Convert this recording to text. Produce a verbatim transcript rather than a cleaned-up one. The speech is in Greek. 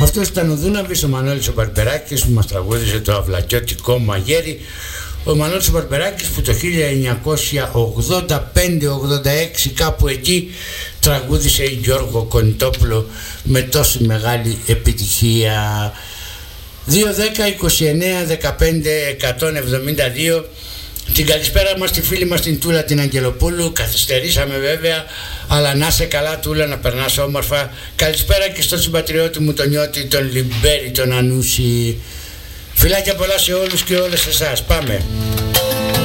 Αυτός ήταν ο Δούναβης, ο Μανώλης ο Μπαρμπεράκης που μας τραγούδισε το αυλακιώτικο μαγέρι. Ο Μανώλης ο Μπαρμπεράκης που το χίλια εννιακόσια ογδόντα πέντε ογδόντα έξι κάπου εκεί τραγούδισε Γιώργο Κονιτόπουλο με τόση μεγάλη επιτυχία. Δύο δέκα είκοσι εννέα δεκαπέντε εκατόν εβδομήντα δύο. Την καλησπέρα μας στη φίλη μας την Τούλα την Αγγελοπούλου. Καθυστερήσαμε βέβαια, αλλά να σε καλά Τούλα, να περνάς όμορφα. Καλησπέρα και στον συμπατριώτη μου τον Νιώτη, τον Λιμπέρι, τον Ανούση. Φιλάκια πολλά σε όλους και όλες εσάς. Πάμε.